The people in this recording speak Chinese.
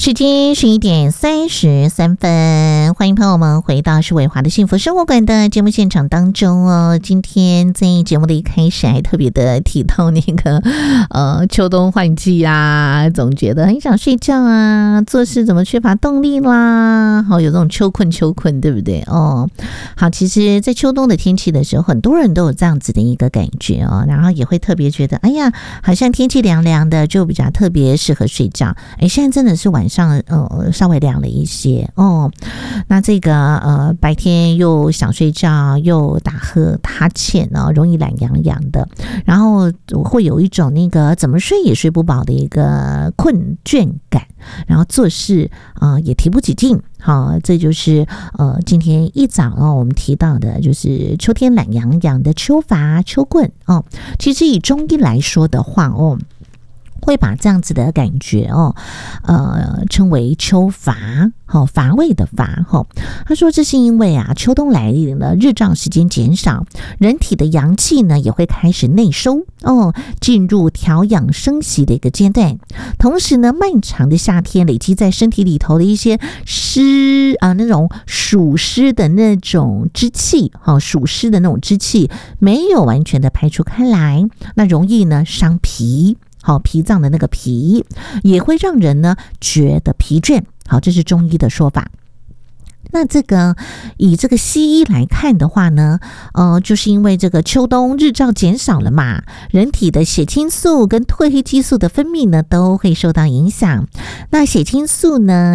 时间11:33，欢迎朋友们回到是伟华的幸福生活馆的节目现场当中哦。今天在节目的一开始还特别的提到那个秋冬换季啊，总觉得很想睡觉啊，做事怎么缺乏动力啦，好有这种秋困，对不对哦？好，其实在秋冬的天气的时候，很多人都有这样子的一个感觉哦，然后也会特别觉得，哎呀，好像天气凉凉的，就比较特别适合睡觉。哎，现在真的是晚上稍微凉了一些哦。那这个白天又想睡觉，又打哈欠哦，容易懒洋洋的，然后会有一种那个怎么睡也睡不饱的一个困倦感，然后做事也提不起劲。好，这就是今天一早我们提到的，就是秋天懒洋洋的秋乏秋困哦。其实以中医来说的话会把这样子的感觉称为秋乏，乏味的乏。他说这是因为秋冬来临了，日照时间减少，人体的阳气呢也会开始内收进入调养生息的一个阶段。同时呢，漫长的夏天累积在身体里头的一些湿那种暑湿的那种之气，暑湿的那种之气没有完全的排除开来，那容易呢伤脾。好，脾脏的那个脾也会让人呢觉得疲倦。好，这是中医的说法。那以这个西医来看的话呢，就是因为这个秋冬日照减少了嘛，人体的血清素跟褪黑激素的分泌呢都会受到影响。那血清素呢